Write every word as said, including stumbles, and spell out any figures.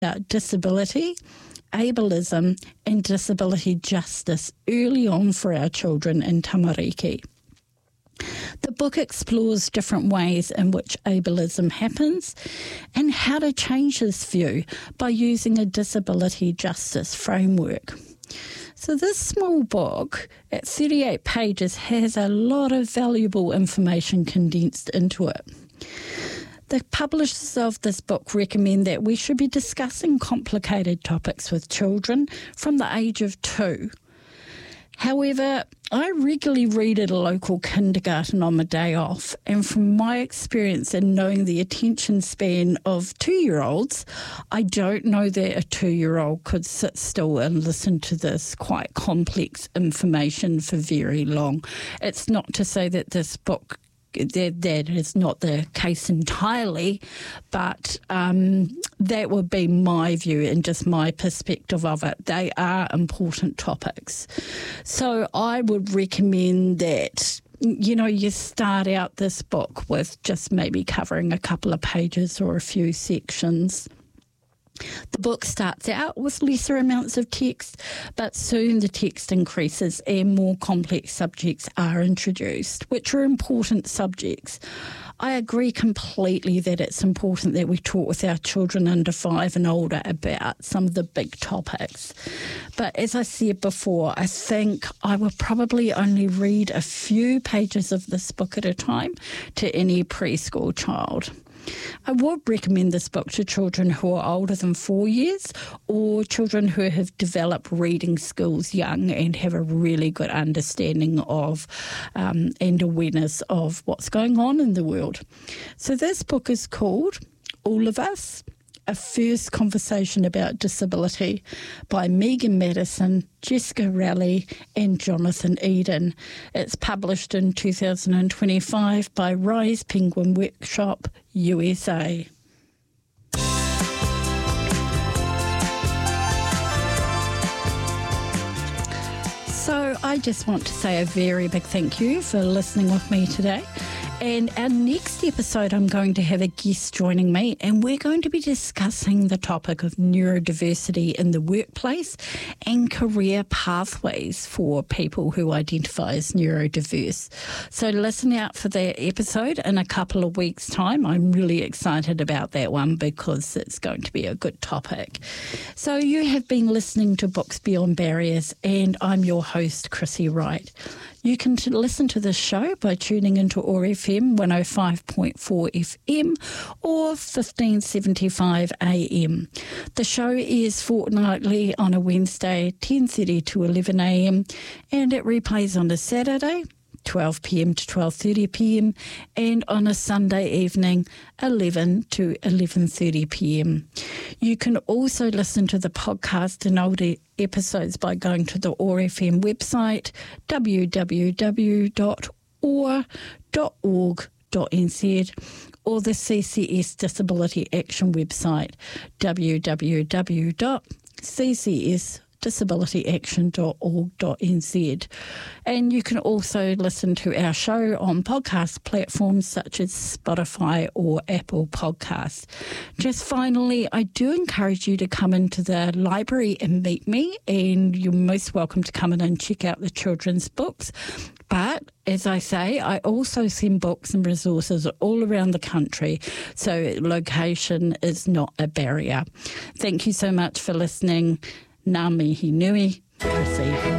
about disability, ableism and disability justice early on for our children in Tamariki. The book explores different ways in which ableism happens and how to change this view by using a disability justice framework. So this small book at thirty-eight pages has a lot of valuable information condensed into it. The publishers of this book recommend that we should be discussing complicated topics with children from the age of two. However, I regularly read at a local kindergarten on my day off, and from my experience in knowing the attention span of two-year-olds, I don't know that a two-year-old could sit still and listen to this quite complex information for very long. It's not to say that this book That, that is not the case entirely, but um, that would be my view and just my perspective of it. They are important topics. So I would recommend that, you know, you start out this book with just maybe covering a couple of pages or a few sections. The book starts out with lesser amounts of text, but soon the text increases and more complex subjects are introduced, which are important subjects. I agree completely that it's important that we talk with our children under five and older about some of the big topics. But as I said before, I think I will probably only read a few pages of this book at a time to any preschool child. I would recommend this book to children who are older than four years or children who have developed reading skills young and have a really good understanding of um, and awareness of what's going on in the world. So this book is called All of Us, A First Conversation About Disability by Megan Madison, Jessica Rowley and Jonathan Eden. It's published in two thousand twenty-five by Rise Penguin Workshop, U S A. So I just want to say a very big thank you for listening with me today. And our next episode, I'm going to have a guest joining me, and we're going to be discussing the topic of neurodiversity in the workplace and career pathways for people who identify as neurodiverse. So listen out for that episode in a couple of weeks' time. I'm really excited about that one because it's going to be a good topic. So you have been listening to Books Beyond Barriers, and I'm your host, Chrissy Wright. You can t- listen to this show by tuning into O A R F M one oh five point four F M or fifteen seventy-five A M. The show is fortnightly on a Wednesday, ten thirty to eleven A M, and it replays on a Saturday, twelve p m to twelve thirty p m, and on a Sunday evening, eleven to eleven thirty p m. You can also listen to the podcast and older episodes by going to the O A R F M website, w w w dot o a r dot org dot n z, or the C C S Disability Action website, w w w dot c c s disability action dot org dot n z. And you can also listen to our show on podcast platforms such as Spotify or Apple Podcasts. Just finally, I do encourage you to come into the library and meet me, and you're most welcome to come in and check out the children's books. But as I say, I also send books and resources all around the country, so location is not a barrier. Thank you so much for listening. Ngā mihi nui, Chrissy.